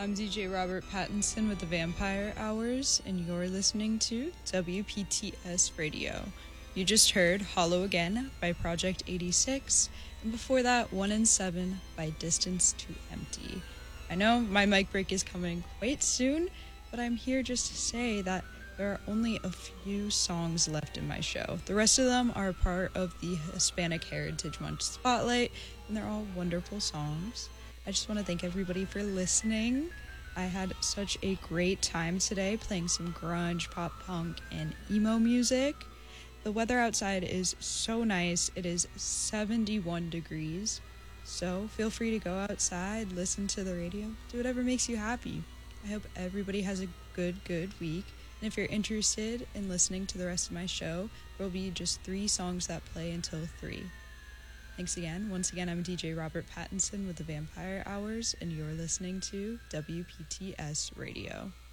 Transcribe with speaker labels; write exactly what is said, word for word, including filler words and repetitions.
Speaker 1: I'm D J Robert Pattinson with the Vampire Hours, and you're listening to W P T S Radio. You just heard Hollow Again by Project eighty-six, and before that, one in seven by Distance Too Empty. I know my mic break is coming quite soon, but I'm here just to say that there are only a few songs left in my show. The rest of them are a part of the Hispanic Heritage Month Spotlight, and they're all wonderful songs. I just want to thank everybody for listening. I had such a great time today playing some grunge, pop punk, and emo music. The weather outside is so nice. It is seventy-one degrees. So feel free to go outside, listen to the radio, do whatever makes you happy. I hope everybody has a good, good week. And if you're interested in listening to the rest of my show, there will be just three songs that play until three. Thanks again. Once again, I'm D J Robert Pattinson with the Vampire Hours, and you're listening to W P T S Radio.